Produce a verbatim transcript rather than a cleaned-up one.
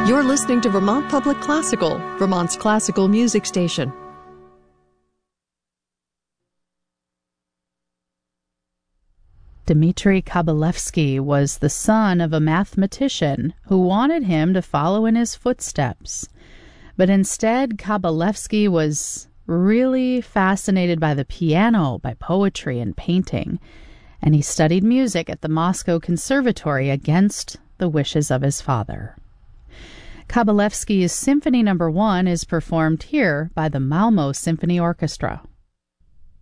You're listening to Vermont Public Classical, Vermont's classical music station. Dmitri Kabalevsky was the son of a mathematician who wanted him to follow in his footsteps. But instead, Kabalevsky was really fascinated by the piano, by poetry and painting, and he studied music at the Moscow Conservatory against the wishes of his father. Kabalevsky's Symphony Number One is performed here by the Malmo Symphony Orchestra.